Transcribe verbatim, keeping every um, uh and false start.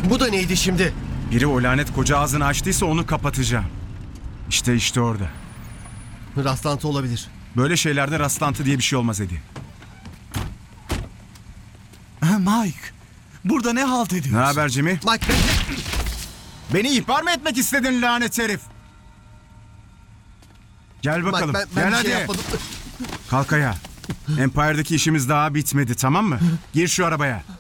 Bu da neydi şimdi? Biri o lanet koca ağzını açtıysa onu kapatacağım. İşte işte orada. Rastlantı olabilir. Böyle şeylerde rastlantı diye bir şey olmaz Eddie. Ha, Mike, burada ne halt ediyorsun? Ne haber Jimmy? Mike bekle. Beni ihbar mı etmek istedin lanet herif? Gel Mike, bakalım. ben, ben Gel bir hadi. şey yapmadım. Kalk ayağa. Empire'daki işimiz daha bitmedi, tamam mı? Gir şu arabaya.